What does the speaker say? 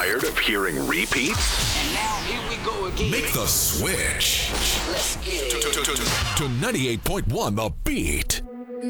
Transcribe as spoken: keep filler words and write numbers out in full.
Tired of hearing repeats? And now here we go again. Make the switch Let's get it. to ninety-eight point one The Beat.